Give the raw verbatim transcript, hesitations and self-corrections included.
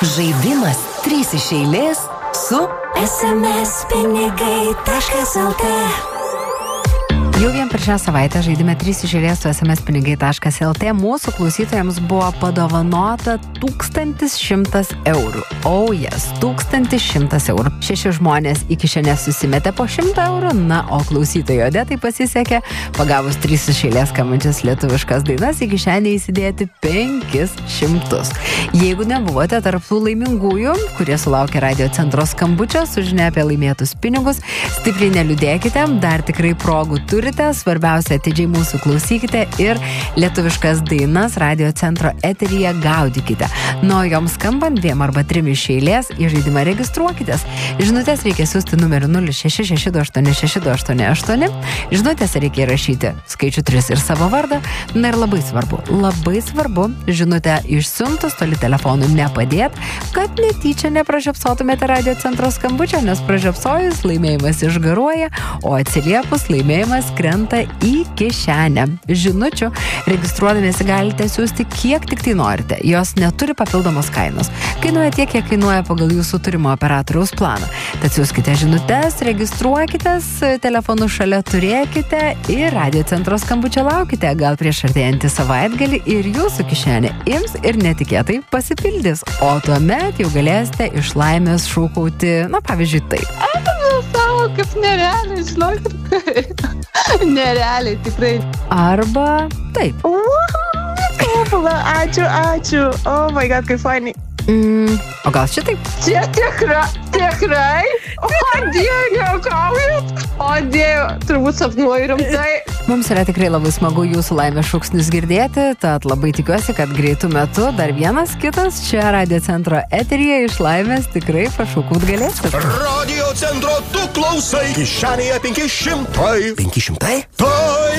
Žaidimas trys iš eilės su es em es pinigai taškas el tė. Jau vien per šią savaitę žaidime trys iš eilės su es em es pinigai taškas el tė mūsų klausytojams buvo padovanota tūkstantis šimtas eurų. Oh yes, tūkstantis šimtas eurų. Šeši žmonės į kišenės susimetė po šimtą eurų, na, o klausytojo Odetai pasisekė, pagavus trys iš eilės skambančias lietuviškas dainas, į kišenę įsidėti penkis šimtus. Jeigu nebuvote tarp tų laimingųjų, kurie sulaukė radio centro skambučio su žinia apie laimėtus pinigus, stipriai neliūdėkite, dar tikrai progų turite. Svarbiausia, atidžiai mūsų klausykite ir lietuviškas dainas radio centro eteryje gaudykite. Nuo joms skambant dviem arba trim iš eilės į žaidimą registruokitės. Žinutės reikia siųsti numeriu nulis šeši šeši du aštuoni šeši du aštuoni aštuoni. Žinutės reikia rašyti skaičių tris ir savo vardą. Na ir labai svarbu, labai svarbu žinutę išsiuntus toli telefonu nepadėt, kad netyčia nepražiopsotumėte radio centro skambučio, nes pražiopsojus laimėjimas išgaruoja, o atsiliepus laimėjimas krenta į kišenę. Žinučių registruodamiesi galite siųsti kiek tik tai norite. Jos neturi papildomos kainos. Kainuoja tiek, kiek kainuoja pagal jūsų turimo operatoriaus planą. Tad siųskite žinutes, registruokitės, telefonu šalia turėkite ir radio centro skambučio laukite. Gal prieš artėjantį savaitgalį ir jūsų kišenė ims ir netikėtai pasipildys. O tuomet jau galėsite iš laimės šūkauti, na pavyzdžiui, taip. Savo kaip nerealiai, žinokit. Nerealiai, tikrai. Arba taip. Tobula, ačiū, ačiū. Oh my god, kaip fainai. Mm, o gal šitaip? Čia tikra, tikrai? O Dieve, juokaujat? O Dieve, turbūt sapnuoju rimtai. Mums yra tikrai labai smagu jūsų laimės šūksnius girdėti, tad labai tikiuosi, kad greitų metu dar vienas kitas čia radio centro eteryje iš laimės tikrai pašūkaut galėsit. Radio centro tu klausai, kišenėje penki šimtai. penki šimtai? Taip.